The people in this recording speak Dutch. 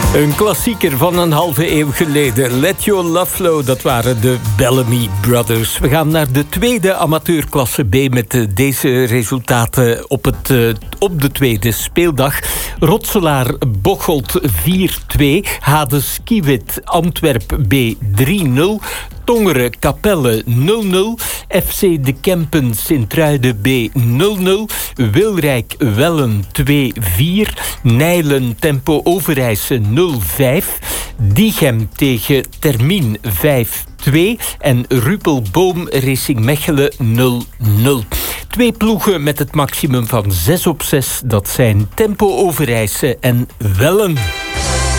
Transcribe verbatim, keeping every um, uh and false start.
Een klassieker van een halve eeuw geleden. Let Your Love Flow, dat waren de Bellamy Brothers. We gaan naar de tweede amateurklasse B met uh, deze resultaten op, het, uh, op de tweede speeldag. Rotselaar Bocholt vier twee. Hades Kiewit Antwerp B drie nul. Tongeren Capelle nul nul. F C De Kempen Sint-Truiden B nul nul. Wilrijk Wellen twee vier. Nijlen Tempo Overijse nul vijf. Diegem tegen Termien vijf twee. En Rupelboom Racing Mechelen nul nul. Twee ploegen met het maximum van zes op zes. Dat zijn Tempo Overijse en Wellen.